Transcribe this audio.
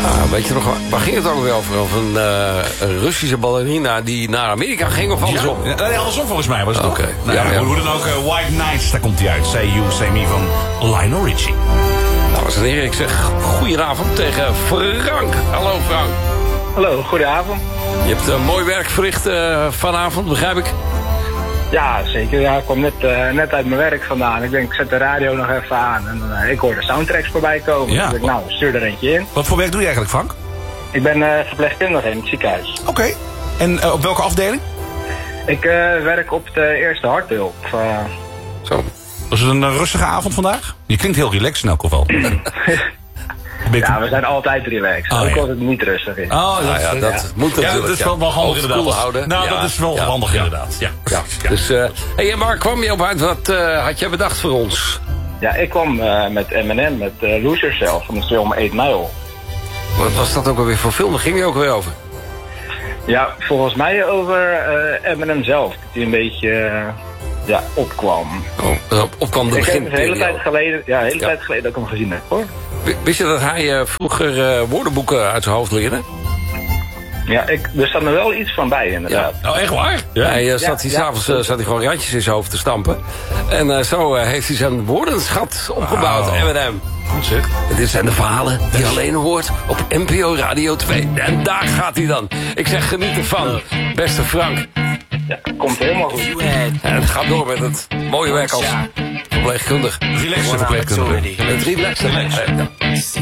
Weet je nog, waar ging het ook weer over? Over een Russische ballerina die naar Amerika ging of andersom? Ja, andersom volgens mij was het toch? Oké. Nou, Ja. Hoe dan ook, White Nights, daar komt hij uit. Say You, Say Me van Lionel Richie. Dames en heren, ik zeg goedenavond tegen Frank. Hallo Frank. Hallo, goedenavond. Je hebt mooi werk verricht vanavond, begrijp ik? Ja, zeker. Ja, ik kwam net uit mijn werk vandaan. Ik denk, ik zet de radio nog even aan. En ik hoor de soundtracks voorbij komen. Ja. Dus ik nou, stuur er eentje in. Wat voor werk doe je eigenlijk, Frank? Ik ben verpleegkundige in het ziekenhuis. Oké. En op welke afdeling? Ik werk op de eerste harthulp. Zo. Was het een rustige avond vandaag? Je klinkt heel relaxed in elk geval. Ja, we zijn altijd relaxed. Oh, ook ja. als het niet rustig is. Oh, Dat moet natuurlijk. Ja, dat is wel handig inderdaad. Oldschool houden. Nou, Ja. dat is wel Ja. handig Ja. inderdaad. Ja. Ja. Dus, hey, en waar kwam je op uit? Wat had jij bedacht voor ons? Ja, ik kwam met M&M, met Lose Yourself van de film 8 Mile. Wat was dat ook alweer voor film? Daar ging je ook weer over. Ja, volgens mij over M&M zelf. Dat hij een beetje opkwam. Opkwam de Ik heb het een hele beginperiode. tijd geleden, tijd geleden dat ik hem gezien heb, hoor. Wist je dat hij vroeger woordenboeken uit zijn hoofd leerde? Ja, er staat er wel iets van bij, inderdaad. Oh, echt waar? Hij s'avonds zat hij gewoon randjes in zijn hoofd te stampen. En zo heeft hij zijn woordenschat opgebouwd. M&M. Goed zeg. En dit zijn de verhalen die je alleen hoort op NPO Radio 2. En daar gaat hij dan. Ik zeg geniet ervan, beste Frank. Ja, komt helemaal goed. En het gaat door met het mooie werk als verpleegkundig. Relaxed verpleegkundige. Het relaxen.